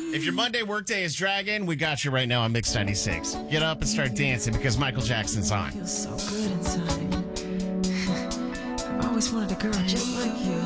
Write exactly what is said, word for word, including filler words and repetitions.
If your Monday workday is dragging, we got you right now on Mix ninety-six. Get up and start dancing because Michael Jackson's on. Feels so good inside. I've always wanted a girl just like you.